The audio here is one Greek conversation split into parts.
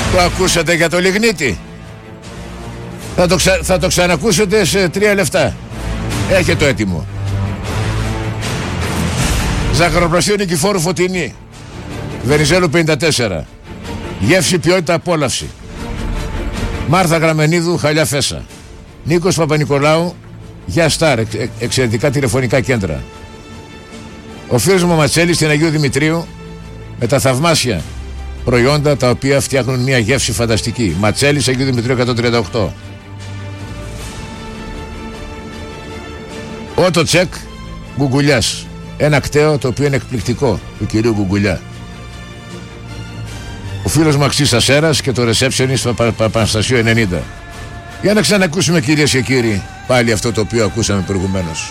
Το ακούσατε για το λιγνίτη? Θα το ξανακούσετε σε 3 λεπτά. Έχετε το έτοιμο. Ζαχαροπλαστείο Νικηφόρου Φωτεινή, Βενιζέλου 54. Γεύση, ποιότητα, απόλαυση. Μάρθα Γραμμενίδου, Χαλιά Φέσα. Νίκος Παπα-Νικολάου, για Σταρ, εξαιρετικά τηλεφωνικά κέντρα. Ο φίλος μου Ματσέλης στην Αγίου Δημητρίου, με τα θαυμάσια προϊόντα τα οποία φτιάχνουν μια γεύση φανταστική. Ματσέλης, Αγίου Δημητρίου 138. Ότο Τσεκ Γκουγκουλιάς. Ένα κταίο το οποίο είναι εκπληκτικό, του κυρίου Γκουγκουλιά. Ο φίλος Μαξής Ασέρας και το receptionist στο Παπαναστασίου 90. Για να ξανακούσουμε, κυρίες και κύριοι, πάλι αυτό το οποίο ακούσαμε προηγουμένως.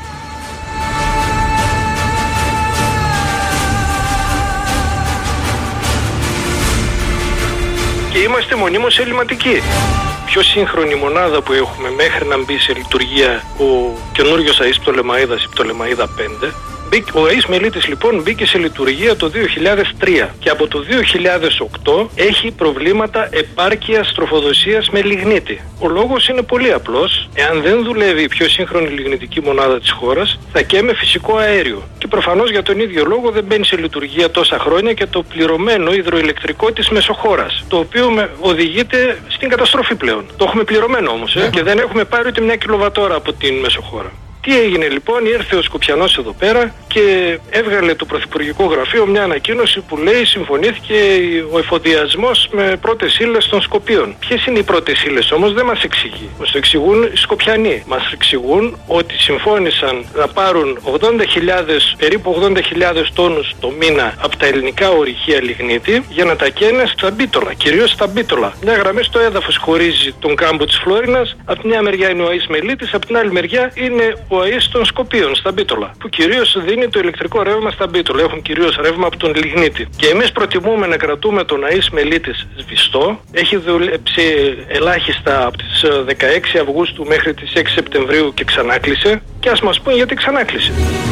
Και είμαστε μονίμως ελληματικοί. Πιο σύγχρονη μονάδα που έχουμε μέχρι να μπει σε λειτουργία ο καινούριος ΑΕΣ Πτολεμαΐδας, η Πτολεμαΐδα 5. Ο ΑΕΣ Μελίτης λοιπόν μπήκε σε λειτουργία το 2003 και από το 2008 έχει προβλήματα επάρκειας τροφοδοσίας με λιγνίτη. Ο λόγος είναι πολύ απλός. Εάν δεν δουλεύει η πιο σύγχρονη λιγνητική μονάδα της χώρας, θα καίμε φυσικό αέριο. Και προφανώς για τον ίδιο λόγο δεν μπαίνει σε λειτουργία τόσα χρόνια και το πληρωμένο υδροηλεκτρικό της Μεσοχώρας, το οποίο οδηγείται στην καταστροφή πλέον. Το έχουμε πληρωμένο όμως και δεν έχουμε πάρει ούτε 1 κιλοβατόρα από την Μεσοχώρα. Τι έγινε λοιπόν? Ήρθε ο Σκοπιανός εδώ πέρα και έβγαλε το Πρωθυπουργικό Γραφείο μια ανακοίνωση που λέει συμφωνήθηκε ο εφοδιασμός με πρώτες ύλες των Σκοπίων. Ποιες είναι οι πρώτες ύλες όμως? Δεν μας εξηγεί. Μας το εξηγούν οι Σκοπιανοί. Μας εξηγούν ότι συμφώνησαν να πάρουν περίπου 80.000 τόνους το μήνα από τα ελληνικά ορυχεία λιγνίτη για να τα καίνε στα μπίτολα, κυρίως στα μπίτολα. Μια γραμμή στο έδαφος χωρίζει τον κάμπο της Φλόρινας. Από τη μια μεριά είναι ο ΑΕΣ Μελίτης, από την άλλη μεριά είναι ο ΑΕΣ των Σκοπίων στα μπίτολα, που κυρίως δίνει το ηλεκτρικό ρεύμα στα μπίτολα. Έχουν κυρίως ρεύμα από τον λιγνίτη. Και εμείς προτιμούμε να κρατούμε τον ΑΕΣ Μελίτης σβηστό. Έχει δουλέψει ελάχιστα από τις 16 Αυγούστου μέχρι τις 6 Σεπτεμβρίου και ξανάκλεισε. Και ας μας πούν γιατί ξανάκλεισε.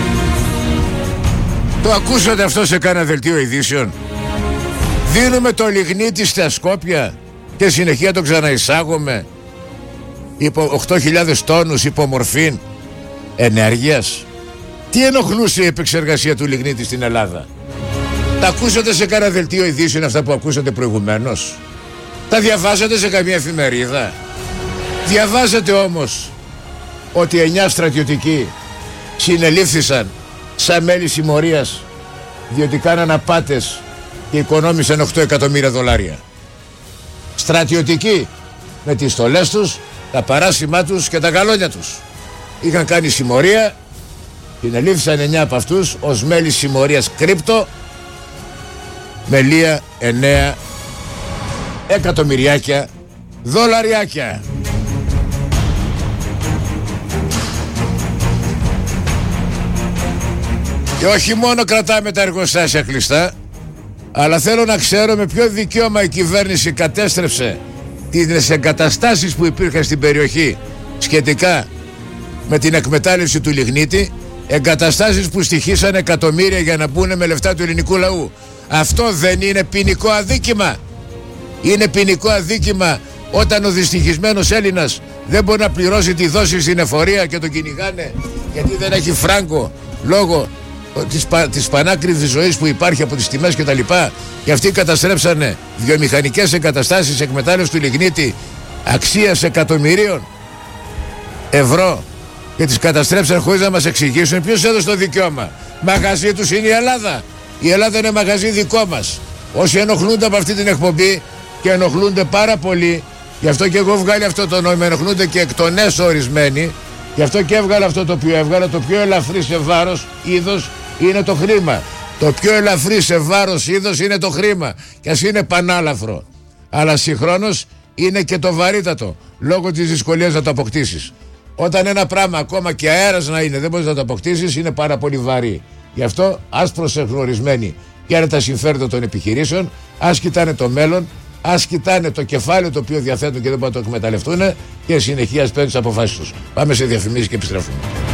Το ακούσατε αυτό σε κάνα δελτίο ειδήσεων? Δίνουμε το λιγνίτη στα Σκόπια και συνεχεία το ξαναεισάγουμε υπό 8.000 τόνους υπομορφήν ενέργειας. Τι ενοχλούσε η επεξεργασία του λιγνίτη στην Ελλάδα? Τα ακούσατε σε κάνα δελτίο ειδήσεων αυτά που ακούσατε προηγουμένως? Τα διαβάζατε σε καμία εφημερίδα? Διαβάζατε όμως ότι 9 στρατιωτικοί συνελήφθησαν σαν μέλη συμμορίας διότι κάναν απάτες και οικονόμησαν 8 εκατομμύρια δολάρια. Στρατιωτικοί με τις στολές τους, τα παράσημά τους και τα γαλόνια τους. Είχαν κάνει συμμορία, συνελήφθησαν 9 από αυτούς ως μέλη συμμορίας κρύπτο με λία 9 εκατομμυριάκια δολαριάκια. Και όχι μόνο κρατάμε τα εργοστάσια κλειστά, αλλά θέλω να ξέρω με ποιο δικαίωμα η κυβέρνηση κατέστρεψε τις εγκαταστάσεις που υπήρχαν στην περιοχή σχετικά με την εκμετάλλευση του λιγνίτη, εγκαταστάσεις που στοιχήσαν εκατομμύρια για να μπουν με λεφτά του ελληνικού λαού. Αυτό δεν είναι ποινικό αδίκημα? Είναι ποινικό αδίκημα όταν ο δυστυχισμένος Έλληνας δεν μπορεί να πληρώσει τη δόση στην εφορία και τον κυνηγάνε γιατί δεν έχει φράγκο λόγω της πανάκριβης ζωής που υπάρχει από τις τιμές και τα λοιπά, και αυτοί καταστρέψανε βιομηχανικές εγκαταστάσεις εκμετάλλευσης του λιγνίτη αξίας εκατομμυρίων ευρώ και τις καταστρέψαν χωρίς να μας εξηγήσουν. Ποιος έδωσε το δικαίωμα? Μαγαζί τους είναι η Ελλάδα. Η Ελλάδα είναι μαγαζί δικό μας. Όσοι ενοχλούνται από αυτή την εκπομπή, και ενοχλούνται πάρα πολύ, γι' αυτό και εγώ βγάλει αυτό το νόημα, ενοχλούνται και εκ των έσω ορισμένοι, γι' αυτό και έβγαλε αυτό το οποίο έβγαλε. Το πιο ελαφρύ σε βάρος είδος είναι το χρήμα. Το πιο ελαφρύ σε βάρος είδος είναι το χρήμα. Και ας είναι πανάλαφρο, αλλά συγχρόνως είναι και το βαρύτατο λόγω της δυσκολίας να το αποκτήσεις. Όταν ένα πράγμα, ακόμα και αέρας να είναι, δεν μπορείς να το αποκτήσεις, είναι πάρα πολύ βαρύ. Γι' αυτό ας προσέχουν ορισμένοι ποια είναι τα συμφέροντα των επιχειρήσεων, ας κοιτάνε το μέλλον, ας κοιτάνε το κεφάλαιο το οποίο διαθέτουν και δεν μπορούν να το εκμεταλλευτούν, και συνεχεία παίρνουν τις αποφάσεις τους. Πάμε σε διαφημίσεις και επιστρέφουμε.